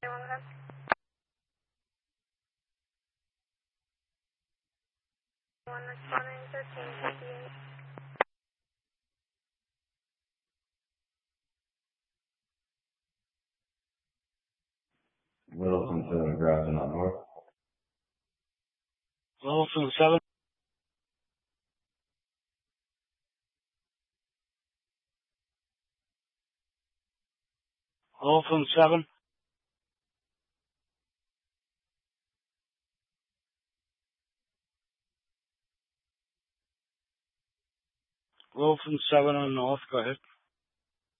Littleton to the garage on north. Littleton 7. Littleton 7. Littleton 7 on north, go ahead.